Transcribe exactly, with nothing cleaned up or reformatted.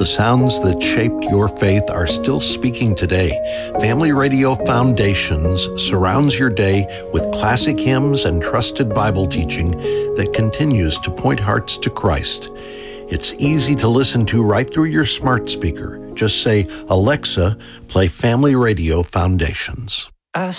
The sounds that shaped your faith are still speaking today. Family Radio Foundations surrounds your day with classic hymns and trusted Bible teaching that continues to point hearts to Christ. It's easy to listen to right through your smart speaker. Just say, Alexa, play Family Radio Foundations. I